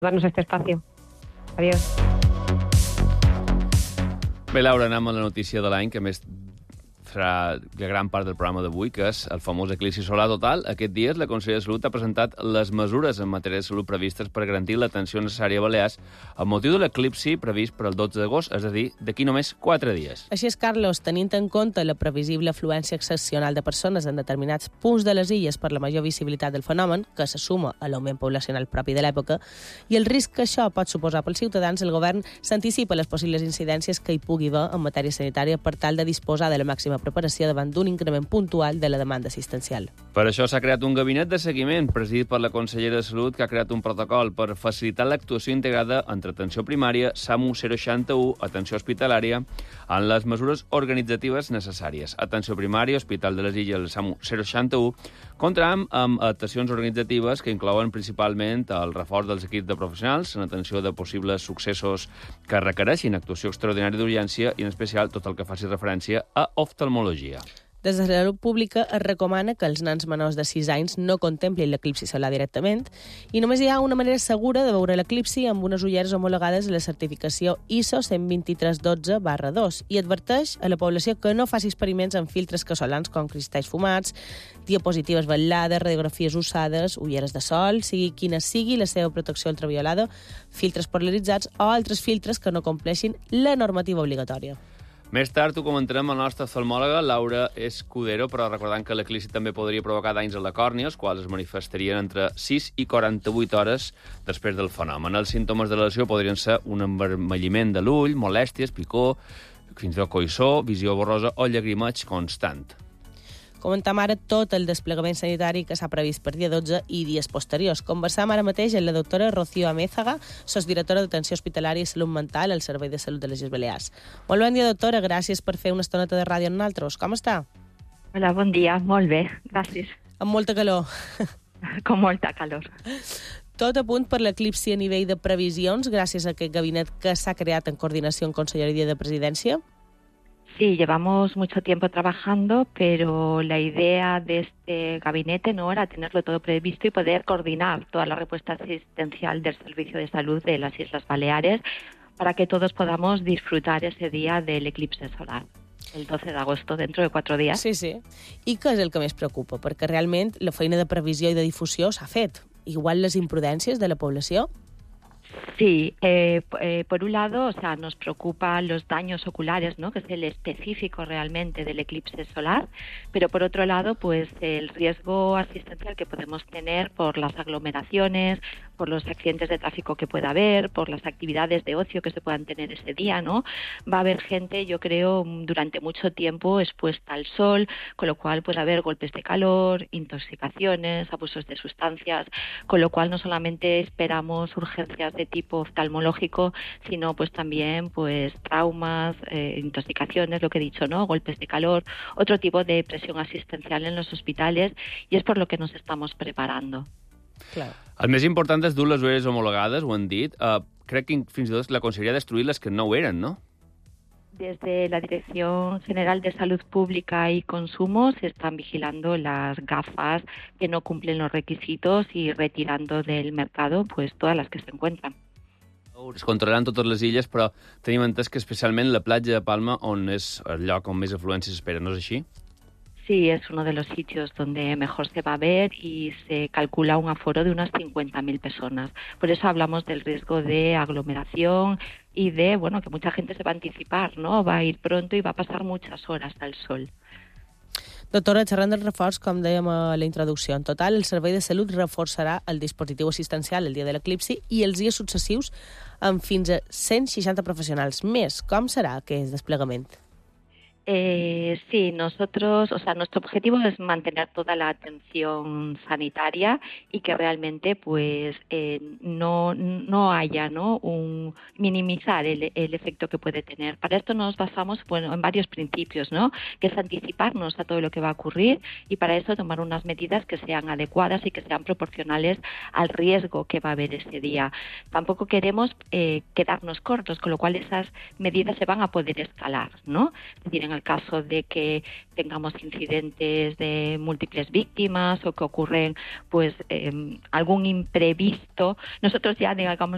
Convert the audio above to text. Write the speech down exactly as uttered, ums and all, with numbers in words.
darnos este espacio. Adiós. Bé, Laura, anem a la notícia de l'any, que més serà la gran part del programa d'avui, que és el famós eclipsi solar total. Aquest dia la Conselleria de Salut ha presentat les mesures en matèria de salut previstes per garantir l'atenció necessària a Balears amb motiu de l'eclipsi previst per al dotze d'agost, és a dir, d'aquí només quatre dies. Així és, Carlos, tenint en compte la previsible afluència excepcional de persones en determinats punts de les illes per la major visibilitat del fenomen, que se suma a l'augment poblacional propi de l'època, i el risc que això pot suposar pels ciutadans, el govern s'anticipa les possibles incidències que hi pugui haver en matèria sanitària per tal de disposar de la màxima preparació davant d'un increment puntual de la demanda assistencial. Per això s'ha creat un gabinet de seguiment presidit per la Consellera de Salut, que ha creat un protocol per facilitar l'actuació integrada entre atenció primària, SAMU zero seixanta u, atenció hospitalària, en les mesures organitzatives necessàries. Atenció primària, Hospital de les Illes, SAMU zero seixanta u, comptarà amb actuacions organitzatives que inclouen principalment el reforç dels equips de professionals en atenció de possibles successos que requereixin actuació extraordinària d'urgència i, en especial, tot el que faci referència a oftalmologia. Des de la salut pública es recomana que els nens menors de sis anys no contemplin l'eclipsi solar directament i només hi ha una manera segura de veure l'eclipsi amb unes ulleres homologades a la certificació I S O cent vint-i-tres dotze barra dos i adverteix a la població que no faci experiments amb filtres casolans com cristalls fumats, diapositives vetllades, radiografies usades, ulleres de sol, sigui quina sigui la seva protecció ultraviolada, filtres polaritzats o altres filtres que no compleixin la normativa obligatòria. Més tard ho comentarem amb la nostra oftalmòloga, Laura Escudero, però recordant que l'eclipsi també podria provocar danys a la còrnia, els quals es manifestarien entre sis i quaranta-vuit hores després del fenomen. Els símptomes de la lesió podrien ser un envermelliment de l'ull, molèsties, picor, fins i tot coïssor, visió borrosa o llagrimeig constant. Comentam ara tot el desplegament sanitari que s'ha previst per dia dotze i dies posteriors. Conversam ara mateix amb la doctora Rocío Amézaga, sosdirectora d'Atenció Hospitalària i Salut Mental al Servei de Salut de les Illes Balears. Molt bon dia, doctora. Gràcies per fer una estoneta de ràdio amb nosaltres. Com està? Hola, bon dia. Molt bé. Gràcies. Amb molta calor. Con molta calor. Tot a punt per l'eclipsi a nivell de previsions, gràcies a aquest gabinet que s'ha creat en coordinació amb Conselleria de Presidència? Sí, llevamos mucho tiempo trabajando, pero la idea de este gabinete no era tenerlo todo previsto y poder coordinar toda la respuesta asistencial del Servicio de Salud de las Islas Baleares para que todos podamos disfrutar ese día del eclipse solar, el doce de agosto, dentro de cuatro días. Sí, sí. I què és el que més preocupa? Perquè realment la feina de previsió i de difusió s'ha fet. Igual les imprudències de la població? Sí, eh, eh, por un lado, o sea, nos preocupan los daños oculares, ¿no? Que es el específico realmente del eclipse solar, pero por otro lado, pues el riesgo asistencial que podemos tener por las aglomeraciones, por los accidentes de tráfico que pueda haber, por las actividades de ocio que se puedan tener ese día, ¿no? Va a haber gente, yo creo, durante mucho tiempo expuesta al sol, con lo cual puede haber golpes de calor, intoxicaciones, abusos de sustancias, con lo cual no solamente esperamos urgencias de tipo oftalmológico, sino pues también pues traumas, eh, intoxicaciones, lo que he dicho, ¿no? Golpes de calor, otro tipo de presión asistencial en los hospitales, y es por lo que nos estamos preparando. Clar. El més important és dur les ulleres homologades, ho han dit. Uh, crec que fins i tot la Conselleria ha destruït les que no ho eren, no? Desde la Dirección General de Salud Pública y Consumo se están vigilando las gafas que no cumplen los requisitos y retirando del mercado pues todas las que se encuentran. Es controlaran totes les illes, però tenim entès que especialment la platja de Palma, on és el lloc on més afluència s'espera, no és així? Sí, es uno de los sitios donde mejor se va a ver y se calcula un aforo de unas cincuenta mil personas. Por eso hablamos del riesgo de aglomeración y de, bueno, que mucha gente se va a anticipar, ¿no? Va a ir pronto y va a pasar muchas horas al sol. Doctora, xerrant del reforç, com dèiem a la introducció, en total el Servei de Salut reforçarà el dispositiu assistencial el dia de l'eclipsi i els dies successius amb fins a cent seixanta professionals més. Com serà aquest desplegament? Eh, sí, nosotros, o sea, nuestro objetivo es mantener toda la atención sanitaria y que realmente, pues, eh, no no haya, ¿no? Un minimizar el, el efecto que puede tener. Para esto nos basamos, bueno, en varios principios, ¿no? Que es anticiparnos a todo lo que va a ocurrir y para eso tomar unas medidas que sean adecuadas y que sean proporcionales al riesgo que va a haber ese día. Tampoco queremos eh, quedarnos cortos, con lo cual esas medidas se van a poder escalar, ¿no? Es decir, en el caso de que tengamos incidentes de múltiples víctimas o que ocurren pues eh, algún imprevisto, nosotros ya digamos